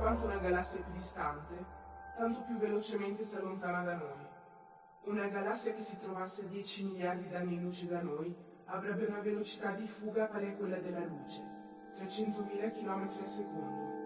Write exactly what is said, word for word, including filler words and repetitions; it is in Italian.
quanto una galassia è più distante, tanto più velocemente si allontana da noi. Una galassia che si trovasse a dieci miliardi d'anni luce da noi avrebbe una velocità di fuga pari a quella della luce, trecentomila chilometri al secondo.